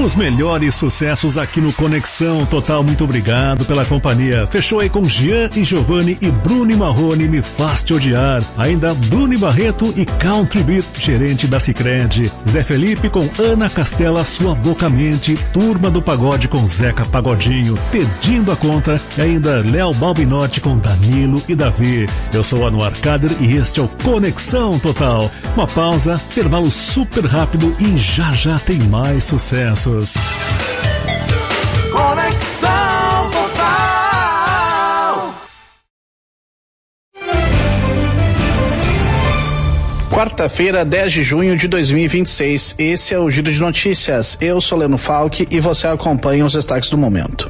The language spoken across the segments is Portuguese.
Os melhores sucessos aqui no Conexão Total. Muito obrigado pela companhia. Fechou aí com Jean e Giovanni e Bruno e Marrone, Me Faz Te Odiar. Ainda Bruno e Barreto e Country Beat, gerente da Sicredi. Zé Felipe com Ana Castela, Sua Boca Mente. Turma do Pagode com Zeca Pagodinho, Pedindo a Conta. E ainda Léo Balbinotti com Danilo e Davi. Eu sou o Anuar Kader e este é o Conexão Total. Uma pausa, intervalo super rápido e já tem mais sucessos. Conexão Total. Quarta-feira, 10 de junho de 2026. Esse é o Giro de Notícias. Eu sou Leno Falck e você acompanha os destaques do momento.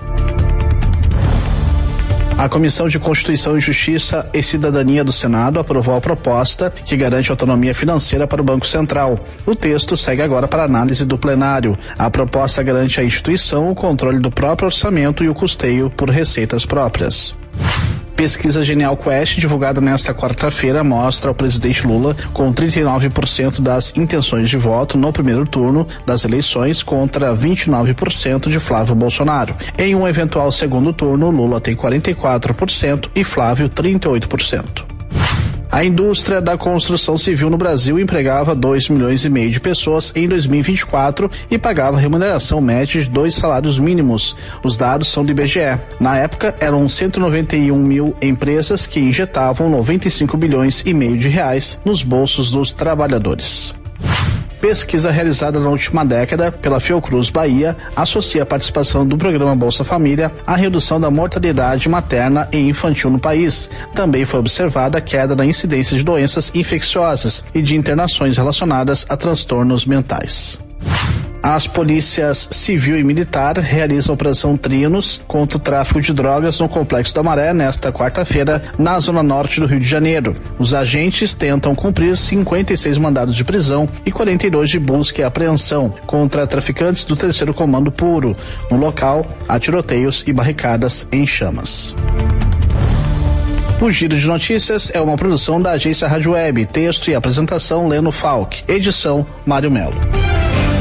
A Comissão de Constituição e Justiça e Cidadania do Senado aprovou a proposta que garante autonomia financeira para o Banco Central. O texto segue agora para análise do plenário. A proposta garante à instituição o controle do próprio orçamento e o custeio por receitas próprias. Pesquisa Genial Quest, divulgada nesta quarta-feira, mostra o presidente Lula com 39% das intenções de voto no primeiro turno das eleições contra 29% de Flávio Bolsonaro. Em um eventual segundo turno, Lula tem 44% e Flávio 38%. A indústria da construção civil no Brasil empregava 2,5 milhões de pessoas em 2024 e pagava remuneração média de 2 salários mínimos. Os dados são do IBGE. Na época, eram 191 mil empresas que injetavam 95 bilhões e meio de reais nos bolsos dos trabalhadores. Pesquisa realizada na última década pela Fiocruz Bahia associa a participação do programa Bolsa Família à redução da mortalidade materna e infantil no país. Também foi observada a queda na incidência de doenças infecciosas e de internações relacionadas a transtornos mentais. As polícias civil e militar realizam a Operação Trinos contra o tráfico de drogas no Complexo da Maré nesta quarta-feira, na zona norte do Rio de Janeiro. Os agentes tentam cumprir 56 mandados de prisão e 42 de busca e apreensão contra traficantes do 3º Comando Puro. No local, há tiroteios e barricadas em chamas. O Giro de Notícias é uma produção da agência Rádio Web. Texto e apresentação Leno Falck. Edição Mário Melo.